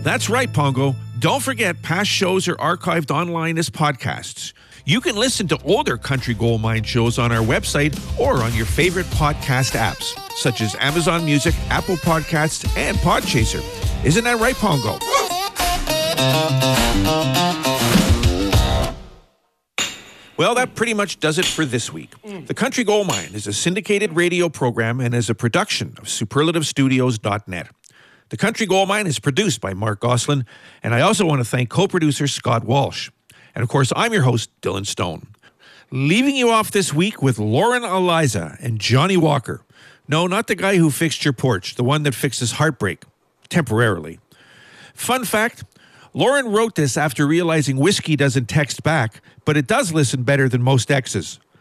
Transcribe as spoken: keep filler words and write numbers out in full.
That's right, Pongo. Don't forget, past shows are archived online as podcasts. You can listen to older Country Gold Mine shows on our website or on your favorite podcast apps, such as Amazon Music, Apple Podcasts, and Podchaser. Isn't that right, Pongo? Well, that pretty much does it for this week. The Country Gold Mine is a syndicated radio program and is a production of superlative studios dot net. The Country Gold Mine is produced by Mark Goslin, and I also want to thank co-producer Scott Walsh. And of course, I'm your host, Dylan Stone. Leaving you off this week with Lauren Eliza and Johnny Walker. No, not the guy who fixed your porch, the one that fixes heartbreak. Temporarily. Fun fact, Lauren wrote this after realizing whiskey doesn't text back, but it does listen better than most exes.